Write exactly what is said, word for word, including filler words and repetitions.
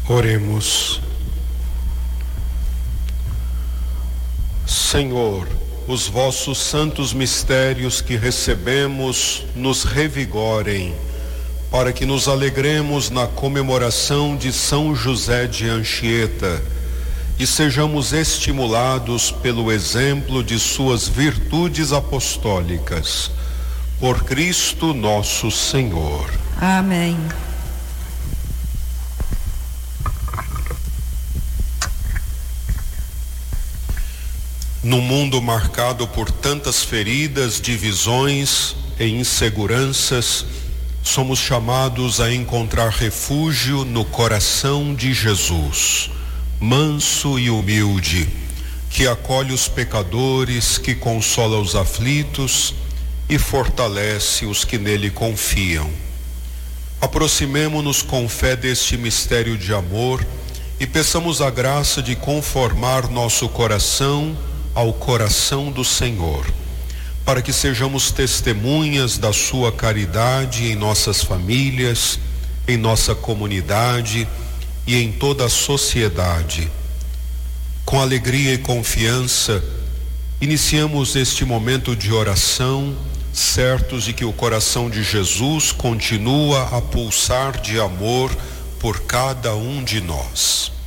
Oremos. Senhor, os vossos santos mistérios que recebemos nos revigorem, para que nos alegremos na comemoração de São José de Anchieta e sejamos estimulados pelo exemplo de suas virtudes apostólicas. Por Cristo nosso Senhor. Amém. No mundo marcado por tantas feridas, divisões e inseguranças, somos chamados a encontrar refúgio no coração de Jesus, manso e humilde, que acolhe os pecadores, que consola os aflitos e fortalece os que nele confiam. Aproximemo-nos com fé deste mistério de amor e peçamos a graça de conformar nosso coração ao coração do Senhor, para que sejamos testemunhas da sua caridade em nossas famílias, em nossa comunidade e em toda a sociedade. Com alegria e confiança, iniciamos este momento de oração, certos de que o coração de Jesus continua a pulsar de amor por cada um de nós.